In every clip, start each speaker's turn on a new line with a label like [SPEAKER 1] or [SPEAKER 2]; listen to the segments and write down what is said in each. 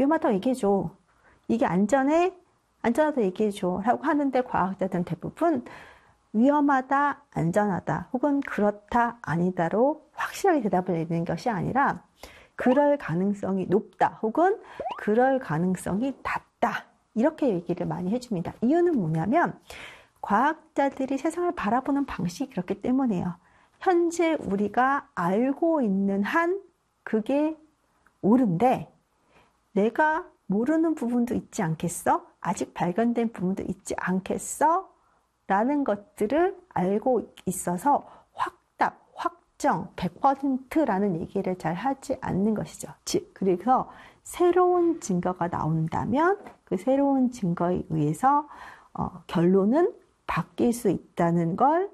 [SPEAKER 1] 위험하다고 얘기해줘. 이게 안전해? 안전하다고 얘기해줘. 라고 하는데 과학자들은 대부분 위험하다, 안전하다, 혹은 그렇다, 아니다로 확실하게 대답을 내리는 것이 아니라 그럴 가능성이 높다, 혹은 그럴 가능성이 낮다. 이렇게 얘기를 많이 해줍니다. 이유는 뭐냐면 과학자들이 세상을 바라보는 방식이 그렇기 때문이에요. 현재 우리가 알고 있는 한 그게 옳은데 내가 모르는 부분도 있지 않겠어? 아직 발견된 부분도 있지 않겠어? 라는 것들을 알고 있어서 확답, 확정, 100%라는 얘기를 잘 하지 않는 것이죠. 즉, 그래서 새로운 증거가 나온다면 그 새로운 증거에 의해서 결론은 바뀔 수 있다는 걸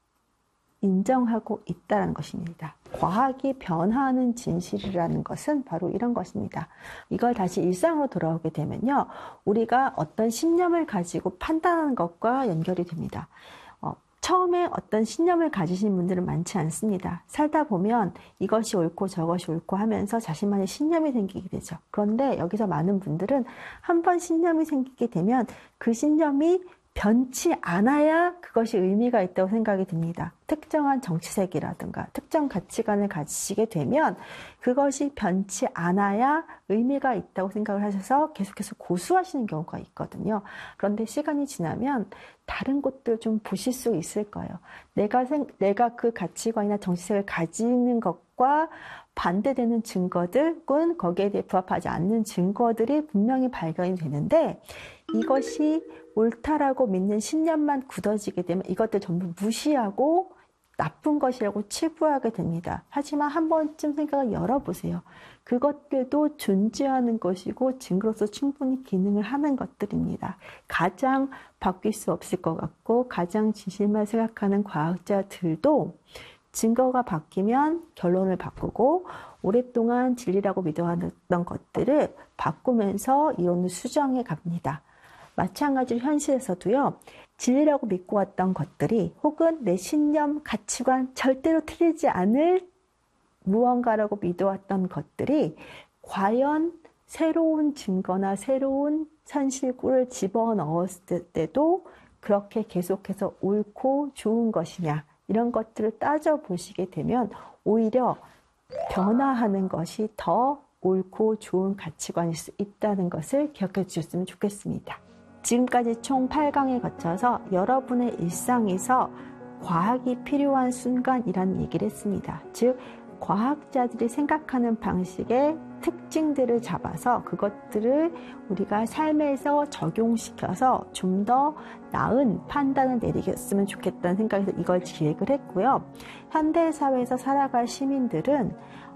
[SPEAKER 1] 인정하고 있다는 것입니다. 과학이 변화하는 진실이라는 것은 바로 이런 것입니다. 이걸 다시 일상으로 돌아오게 되면요, 우리가 어떤 신념을 가지고 판단하는 것과 연결이 됩니다. 처음에 어떤 신념을 가지신 분들은 많지 않습니다. 살다 보면 이것이 옳고 저것이 옳고 하면서 자신만의 신념이 생기게 되죠. 그런데 여기서 많은 분들은 한번 신념이 생기게 되면 그 신념이 변치 않아야 그것이 의미가 있다고 생각이 듭니다. 특정한 정치색이라든가 특정 가치관을 가지시게 되면 그것이 변치 않아야 의미가 있다고 생각을 하셔서 계속해서 고수하시는 경우가 있거든요. 그런데 시간이 지나면 다른 곳들 좀 보실 수 있을 거예요. 내가 그 가치관이나 정치색을 가지는 것과 반대되는 증거들, 혹은 거기에 대해 부합하지 않는 증거들이 분명히 발견이 되는데 이것이 옳다라고 믿는 신념만 굳어지게 되면 이것들 전부 무시하고 나쁜 것이라고 치부하게 됩니다. 하지만 한 번쯤 생각을 열어보세요. 그것들도 존재하는 것이고 증거로서 충분히 기능을 하는 것들입니다. 가장 바뀔 수 없을 것 같고 가장 진실만 생각하는 과학자들도 증거가 바뀌면 결론을 바꾸고 오랫동안 진리라고 믿어왔던 것들을 바꾸면서 이론을 수정해 갑니다. 마찬가지로 현실에서도요, 진리라고 믿고 왔던 것들이 혹은 내 신념, 가치관, 절대로 틀리지 않을 무언가라고 믿어왔던 것들이 과연 새로운 증거나 새로운 현실구를 집어넣었을 때도 그렇게 계속해서 옳고 좋은 것이냐, 이런 것들을 따져보시게 되면 오히려 변화하는 것이 더 옳고 좋은 가치관일 수 있다는 것을 기억해 주셨으면 좋겠습니다. 지금까지 총 8강에 거쳐서 여러분의 일상에서 과학이 필요한 순간이라는 얘기를 했습니다. 즉, 과학자들이 생각하는 방식의 특징들을 잡아서 그것들을 우리가 삶에서 적용시켜서 좀 더 나은 판단을 내리겠으면 좋겠다는 생각에서 이걸 기획을 했고요. 현대사회에서 살아갈 시민들은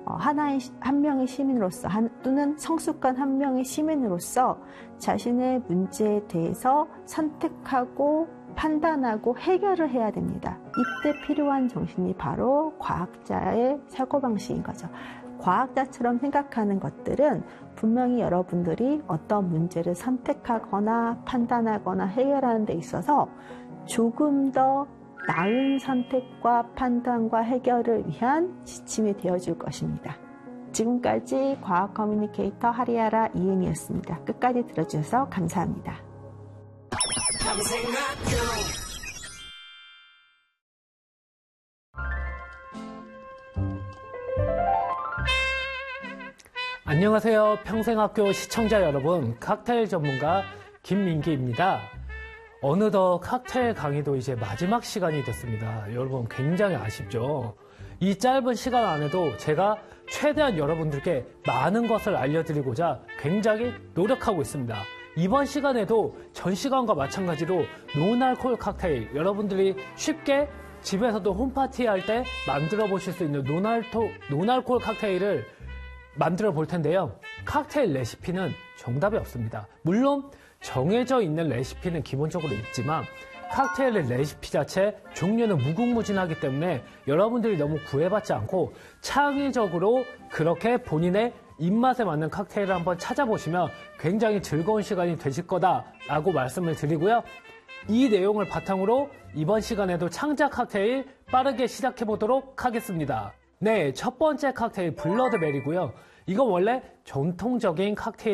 [SPEAKER 1] 한 명의 시민으로서 또는 성숙한 한 명의 시민으로서 자신의 문제에 대해서 선택하고 판단하고 해결을 해야 됩니다. 이때 필요한 정신이 바로 과학자의 사고방식인 거죠. 과학자처럼 생각하는 것들은 분명히 여러분들이 어떤 문제를 선택하거나 판단하거나 해결하는 데 있어서 조금 더 나은 선택과 판단과 해결을 위한 지침이 되어줄 것입니다. 지금까지 과학 커뮤니케이터 하리아라 이은이었습니다. 끝까지 들어주셔서 감사합니다.
[SPEAKER 2] 안녕하세요. 평생학교 시청자 여러분, 칵테일 전문가 김민기입니다. 어느덧 칵테일 강의도 이제 마지막 시간이 됐습니다. 여러분 굉장히 아쉽죠? 이 짧은 시간 안에도 제가 최대한 여러분들께 많은 것을 알려드리고자 굉장히 노력하고 있습니다. 이번 시간에도 전 시간과 마찬가지로 노알콜 칵테일, 여러분들이 쉽게 집에서도 홈파티 할 때 만들어 보실 수 있는 노알콜 칵테일을 만들어 볼 텐데요. 칵테일 레시피는 정답이 없습니다. 물론 정해져 있는 레시피는 기본적으로 있지만 칵테일의 레시피 자체 종류는 무궁무진하기 때문에 여러분들이 너무 구애받지 않고 창의적으로 그렇게 본인의 입맛에 맞는 칵테일을 한번 찾아보시면 굉장히 즐거운 시간이 되실 거다라고 말씀을 드리고요. 이 내용을 바탕으로 이번 시간에도 창작 칵테일 빠르게 시작해 보도록 하겠습니다. 네, 첫 번째 칵테일 블러드베리고요. 이건 원래 전통적인 칵테일